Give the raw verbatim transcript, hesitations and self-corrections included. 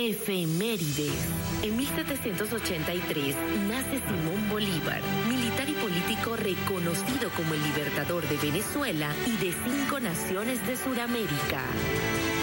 Efemérides. En mil setecientos ochenta y tres nace Simón Bolívar, militar y político reconocido como el libertador de Venezuela y de cinco naciones de Sudamérica.